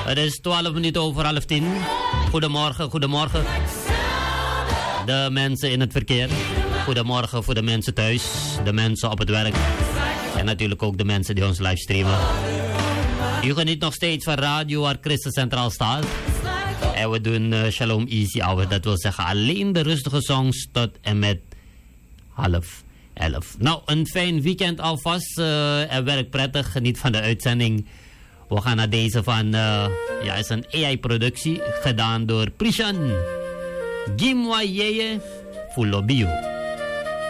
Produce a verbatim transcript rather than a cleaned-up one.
Het is twaalf minuten over half tien. Goedemorgen, goedemorgen. De mensen in het verkeer. Goedemorgen voor de mensen thuis. De mensen op het werk. En natuurlijk ook de mensen die ons livestreamen. U geniet nog steeds van radio waar Christus centraal staat. En we doen uh, Shalom Easy Hour. Dat wil zeggen alleen de rustige songs tot en met half elf. Nou, een fijn weekend alvast. Uh, en werk prettig. Geniet van de uitzending. We gaan naar deze van... Uh, ja, is een A I-productie. Gedaan door Prishan. Gimwa Yeye Fulobio.